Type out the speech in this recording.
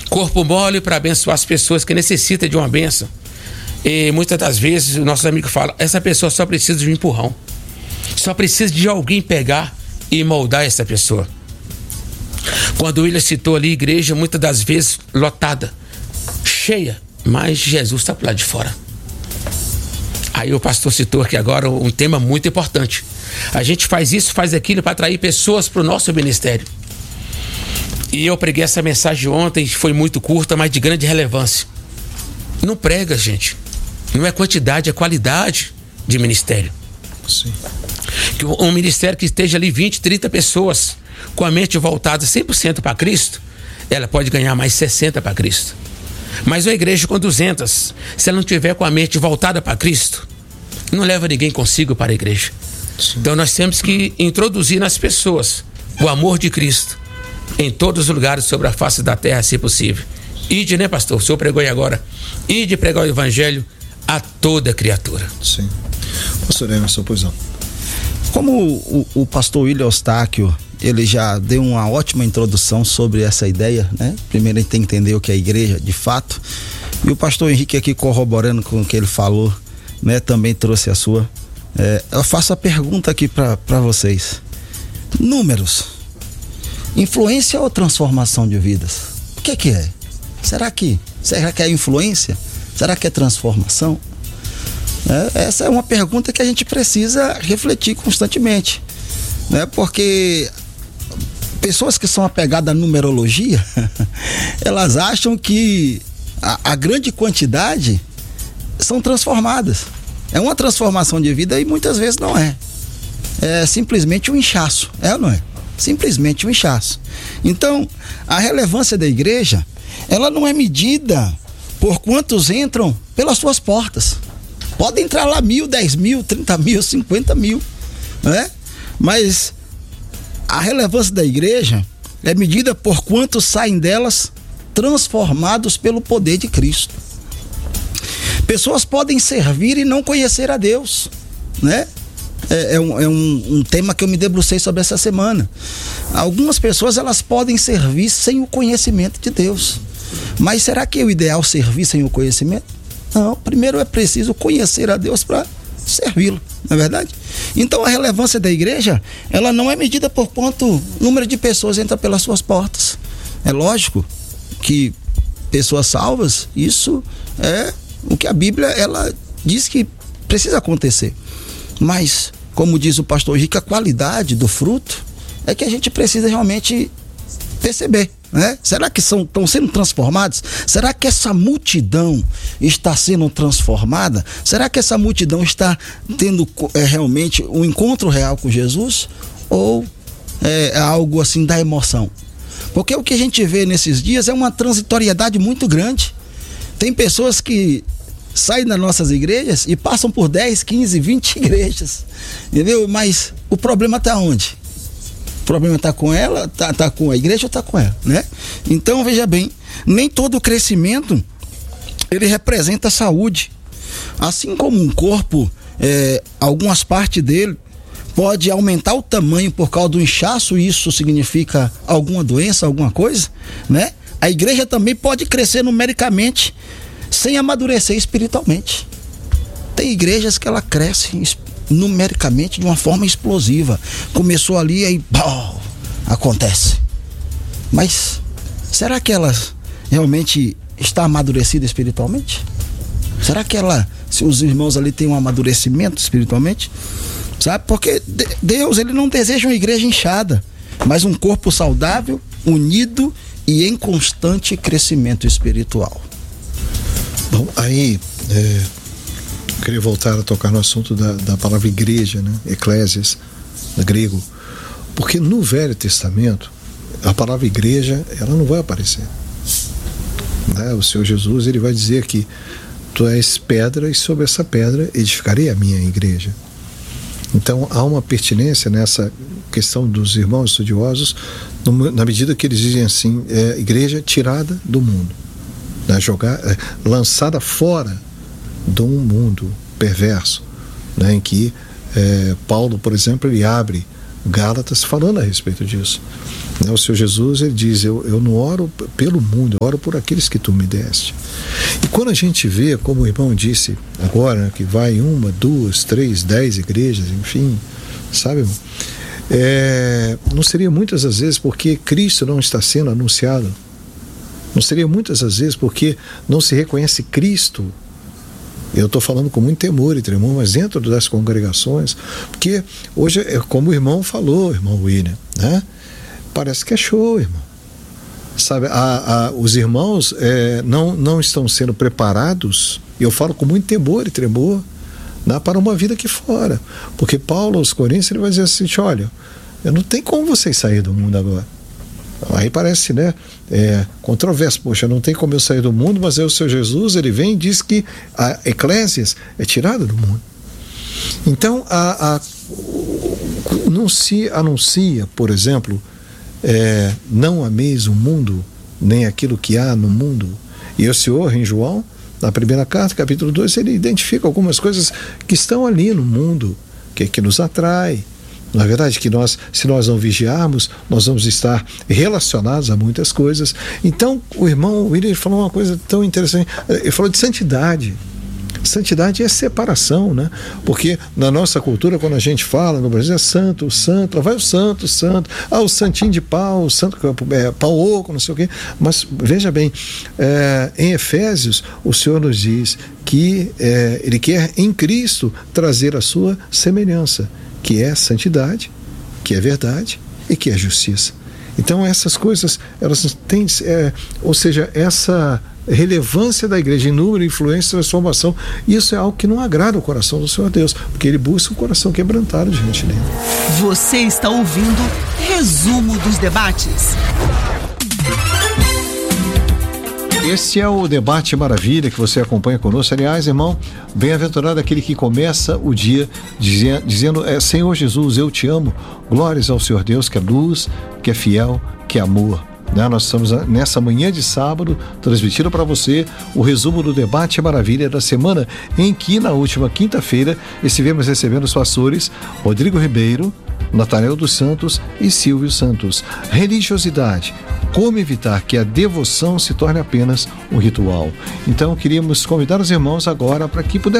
corpo mole para abençoar as pessoas que necessitam de uma bênção. E muitas das vezes os nossos amigos falam, essa pessoa só precisa de um empurrão, só precisa de alguém pegar e moldar essa pessoa. Quando o William citou ali, igreja muitas das vezes lotada, cheia, mas Jesus está por lá de fora. Aí o pastor citou aqui agora um tema muito importante. A gente faz isso, faz aquilo para atrair pessoas para o nosso ministério. E eu preguei essa mensagem ontem, foi muito curta, mas de grande relevância. Não prega, gente. Não é quantidade, é qualidade de ministério. Sim. Que um ministério que esteja ali 20, 30 pessoas com a mente voltada 100% para Cristo, ela pode ganhar mais 60 para Cristo. Mas uma igreja com 200, se ela não tiver com a mente voltada para Cristo, não leva ninguém consigo para a igreja. Sim. Então nós temos que introduzir nas pessoas o amor de Cristo em todos os lugares sobre a face da terra, se possível. Ide, né, pastor? O senhor pregou aí agora. Ide pregar o evangelho a toda criatura. Sim. Pastor Emerson, pois não. Como o pastor William Eustáquio, ele já deu uma ótima introdução sobre essa ideia, né? Primeiro a gente tem que entender o que é a igreja, de fato. E o pastor Henrique aqui, corroborando com o que ele falou, né? Também trouxe a sua. Eu faço a pergunta aqui para vocês. Números. Influência ou transformação de vidas? O que é? Será que é influência? Será que é transformação? Essa é uma pergunta que a gente precisa refletir constantemente, né? Porque pessoas que são apegadas à numerologia, elas acham que a grande quantidade são transformadas. É uma transformação de vida e muitas vezes não é. É simplesmente um inchaço, ou não é? Simplesmente um inchaço. Então, a relevância da igreja, ela não é medida por quantos entram pelas suas portas. Pode entrar lá 1.000, 10.000, 30.000, 50.000, né? Mas a relevância da igreja é medida por quantos saem delas transformados pelo poder de Cristo. Pessoas podem servir e não conhecer a Deus, né? É um tema que eu me debrucei sobre essa semana. Algumas pessoas, elas podem servir sem o conhecimento de Deus. Mas será que é o ideal servir sem o conhecimento? Não, primeiro é preciso conhecer a Deus para servi-lo, não é verdade? Então a relevância da igreja, ela não é medida por quanto número de pessoas entra pelas suas portas. É lógico que pessoas salvas, isso é o que a Bíblia, ela diz que precisa acontecer. Mas, como diz o pastor Henrique, a qualidade do fruto é que a gente precisa realmente perceber, né? Será que estão sendo transformados? Será que essa multidão está sendo transformada? Será que essa multidão está tendo realmente um encontro real com Jesus? Ou é algo assim da emoção? Porque o que a gente vê nesses dias é uma transitoriedade muito grande. Tem pessoas que saem das nossas igrejas e passam por 10, 15, 20 igrejas, entendeu? Mas o problema está onde? O problema está com ela, tá com a igreja ou está com ela, né? Então, veja bem, nem todo crescimento ele representa saúde. Assim como um corpo, algumas partes dele pode aumentar o tamanho por causa do inchaço, isso significa alguma doença, alguma coisa, né? A igreja também pode crescer numericamente sem amadurecer espiritualmente. Tem igrejas que ela cresce numericamente de uma forma explosiva. Começou ali, aí acontece. Mas será que ela realmente está amadurecida espiritualmente? Será que se os irmãos ali têm um amadurecimento espiritualmente? Sabe? Porque Deus, ele não deseja uma igreja inchada, mas um corpo saudável, unido e em constante crescimento espiritual. Bom, aí eu queria voltar a tocar no assunto da palavra igreja, né? Eclésias, no grego, porque no Velho Testamento a palavra igreja, ela não vai aparecer, né? O Senhor Jesus, ele vai dizer que tu és pedra e sobre essa pedra edificarei a minha igreja. Então há uma pertinência nessa questão dos irmãos estudiosos, na medida que eles dizem assim, igreja tirada do mundo, né? Lançada fora de um mundo perverso, né? Em que Paulo, por exemplo, ele abre Gálatas, falando a respeito disso. O Senhor Jesus, ele diz, eu não oro pelo mundo, eu oro por aqueles que tu me deste. E quando a gente vê, como o irmão disse agora, né, que vai em 1, 2, 3, 10 igrejas, enfim, sabe, irmão? Não seria muitas das vezes porque Cristo não está sendo anunciado. Não seria muitas das vezes porque não se reconhece Cristo. Eu estou falando com muito temor e tremor, mas dentro das congregações, porque hoje, como o irmão falou, irmão William, né? Parece que é show, irmão. Sabe, os irmãos não estão sendo preparados, e eu falo com muito temor e tremor, né, para uma vida aqui fora. Porque Paulo aos Coríntios, ele vai dizer assim, olha, não tem como vocês sair do mundo agora. Aí parece, né, controverso, poxa, não tem como eu sair do mundo, mas aí o Senhor Jesus, ele vem e diz que a Eclésias é tirada do mundo. Então, não se anuncia, por exemplo, não ameis o mundo, nem aquilo que há no mundo. E o Senhor, em João, na primeira carta, capítulo 2, ele identifica algumas coisas que estão ali no mundo, que nos atrai. Na verdade, que se nós não vigiarmos, nós vamos estar relacionados a muitas coisas. Então, o irmão William falou uma coisa tão interessante. Ele falou de santidade. Santidade é separação, né? Porque na nossa cultura, quando a gente fala no Brasil, é santo, o santo, lá vai o santo, o santinho de pau, o santo pau oco, não sei o quê. Mas veja bem, em Efésios, o Senhor nos diz que Ele quer em Cristo trazer a sua semelhança, que é santidade, que é verdade e que é justiça. Então essas coisas, elas têm, ou seja, essa relevância da igreja em número, influência, transformação, isso é algo que não agrada o coração do Senhor Deus, porque Ele busca um coração quebrantado diante dele. Você está ouvindo Resumo dos Debates. Esse é o Debate Maravilha que você acompanha conosco. Aliás, irmão, bem-aventurado aquele que começa o dia dizendo, Senhor Jesus, eu te amo. Glórias ao Senhor Deus, que é luz, que é fiel, que é amor. Nós estamos nessa manhã de sábado transmitindo para você o resumo do Debate Maravilha da semana, em que na última quinta-feira estivemos recebendo os pastores Rodrigo Ribeiro, Natanael dos Santos e Silvio Santos. Religiosidade. Como evitar que a devoção se torne apenas um ritual? Então, queríamos convidar os irmãos agora para que pudessem